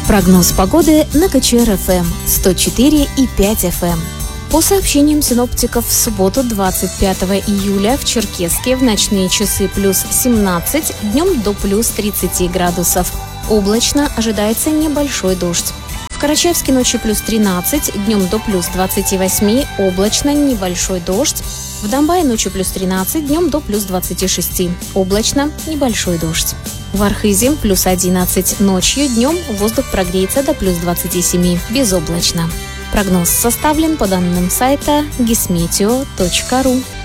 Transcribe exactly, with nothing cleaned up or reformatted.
Прогноз погоды на ка че эр эф эм сто четыре и пять эф эм. По сообщениям синоптиков, в субботу двадцать пятого июля в Черкесске в ночные часы плюс семнадцать, днем до плюс тридцать градусов. Облачно, ожидается небольшой дождь. В Карачаевске ночью плюс тринадцать, днем до плюс двадцать восемь, облачно, небольшой дождь. В Домбае ночью плюс тринадцать, днем до плюс двадцать шесть, облачно, небольшой дождь. В Архизе плюс одиннадцать, ночью, днем воздух прогреется до плюс двадцать семь, безоблачно. Прогноз составлен по данным сайта гисметео точка ру.